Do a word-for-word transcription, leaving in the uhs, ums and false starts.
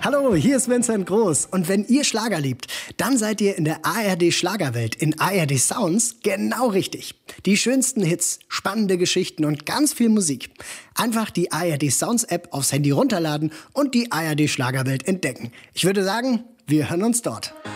Hallo, hier ist Vincent Groß. Und wenn ihr Schlager liebt, dann seid ihr in der A R D Schlagerwelt, in A R D Sounds, genau richtig. Die schönsten Hits, spannende Geschichten und ganz viel Musik. Einfach die A R D Sounds App aufs Handy runterladen und die A R D Schlagerwelt entdecken. Ich würde sagen, wir hören uns dort.